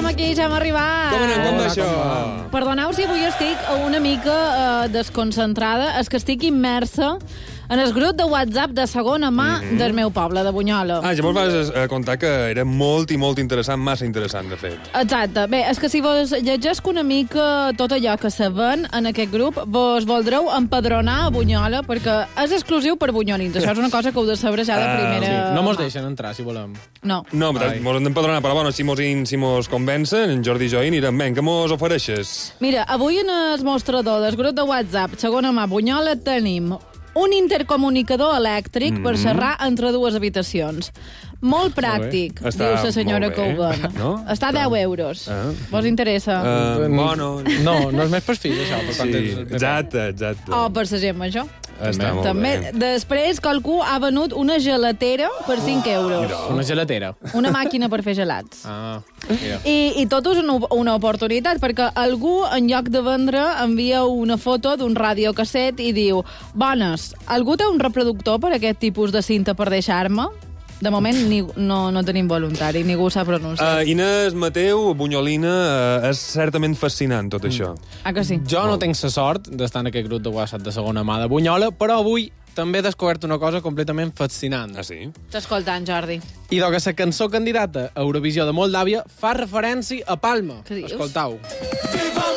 som aquí, ja hem arribat. Com va això? Perdoneu si avui estic una mica desconcentrada. És que estic immersa en el grup de WhatsApp de segona mà del meu poble, de Bunyola. Ja mos vas contar que era molt i molt interessant, massa interessant, de fet. Exacte. Bé, és que si vos llegesc una mica tot allò que saben en aquest grup, vos voldreu empadronar a Bunyola, perquè és exclusiu per bunyolins. Això és una cosa que heu de saber ja de primera... Sí. No mos deixen entrar, si volem. No. No, mos hem d'empadronar, però bueno, si mos convencen, en Jordi i jo hi anirem. Ben, què mos ofereixes? Mira, avui en el mostrador del grup de WhatsApp segona mà Bunyola tenim un intercomunicador elèctric per xerrar entre dues habitacions. Molt pràctic, diu la senyora que ho ven. No? Està a 10 euros. Vos interessa? Bueno... No és més per fills, això. Per Sí, exacte. O per la gent major. Està molt També. bé. Després, qualcú ha venut una gelatera per 5 euros. Una gelatera. Una màquina per fer gelats. Mira. I tot és una oportunitat, perquè algú, en lloc de vendre, envia una foto d'un radiocasset i diu: bones, algú té un reproductor per aquest tipus de cinta per deixar-me? De moment no tenim voluntari, ningú s'ha pronunciat. Inés Mateu, bunyolina, és certament fascinant tot això. Que sí? Jo no tinc la sort d'estar en aquest grup de WhatsApp de segona mà de Bunyola, però avui també he descobert una cosa completament fascinant. Sí? T'escoltant, Jordi. I que la cançó candidata a Eurovisió de Moldàvia fa referència a Palma. Què dius? Escoltau.